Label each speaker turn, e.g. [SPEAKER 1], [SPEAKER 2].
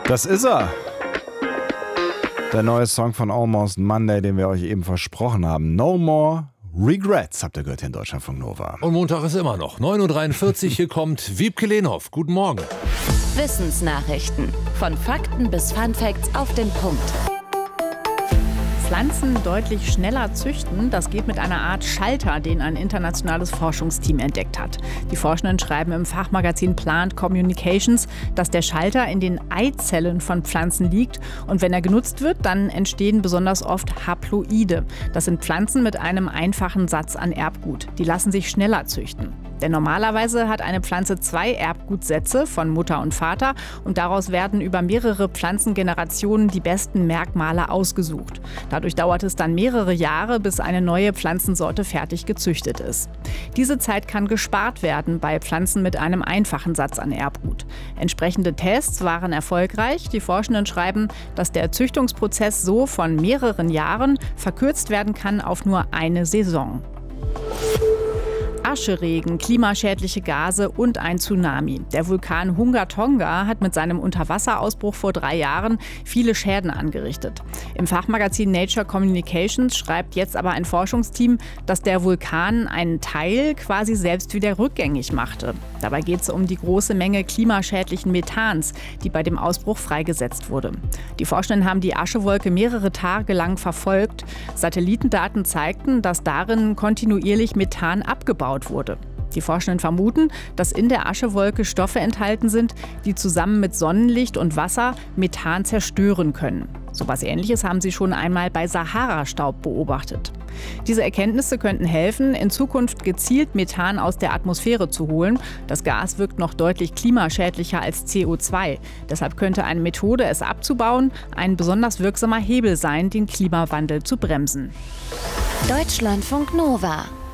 [SPEAKER 1] Das ist er. Der neue Song von Almost Monday, den wir euch eben versprochen haben. No More Regrets, habt ihr gehört hier in Deutschlandfunk Nova.
[SPEAKER 2] Und Montag ist immer noch 9.43 Uhr. Hier kommt Wiebke Lehnhoff. Guten Morgen.
[SPEAKER 3] Wissensnachrichten. Von Fakten bis Funfacts auf den Punkt.
[SPEAKER 4] Pflanzen deutlich schneller züchten, das geht mit einer Art Schalter, den ein internationales Forschungsteam entdeckt hat. Die Forschenden schreiben im Fachmagazin Plant Communications, dass der Schalter in den Eizellen von Pflanzen liegt und wenn er genutzt wird, dann entstehen besonders oft Haploide. Das sind Pflanzen mit einem einfachen Satz an Erbgut. Die lassen sich schneller züchten. Denn normalerweise hat eine Pflanze 2 Erbgutsätze von Mutter und Vater und daraus werden über mehrere Pflanzengenerationen die besten Merkmale ausgesucht. Dadurch dauert es dann mehrere Jahre, bis eine neue Pflanzensorte fertig gezüchtet ist. Diese Zeit kann gespart werden bei Pflanzen mit einem einfachen Satz an Erbgut. Entsprechende Tests waren erfolgreich. Die Forschenden schreiben, dass der Züchtungsprozess so von mehreren Jahren verkürzt werden kann auf nur eine Saison. Ascheregen, klimaschädliche Gase und ein Tsunami. Der Vulkan Hunga Tonga hat mit seinem Unterwasserausbruch vor 3 Jahren viele Schäden angerichtet. Im Fachmagazin Nature Communications schreibt jetzt aber ein Forschungsteam, dass der Vulkan einen Teil quasi selbst wieder rückgängig machte. Dabei geht es um die große Menge klimaschädlichen Methans, die bei dem Ausbruch freigesetzt wurde. Die Forschenden haben die Aschewolke mehrere Tage lang verfolgt. Satellitendaten zeigten, dass darin kontinuierlich Methan abgebaut wurde. Die Forschenden vermuten, dass in der Aschewolke Stoffe enthalten sind, die zusammen mit Sonnenlicht und Wasser Methan zerstören können. So etwas Ähnliches haben sie schon einmal bei Sahara-Staub beobachtet. Diese Erkenntnisse könnten helfen, in Zukunft gezielt Methan aus der Atmosphäre zu holen. Das Gas wirkt noch deutlich klimaschädlicher als CO2. Deshalb könnte eine Methode, es abzubauen, ein besonders wirksamer Hebel sein, den Klimawandel zu bremsen.
[SPEAKER 3] Deutschlandfunk Nova.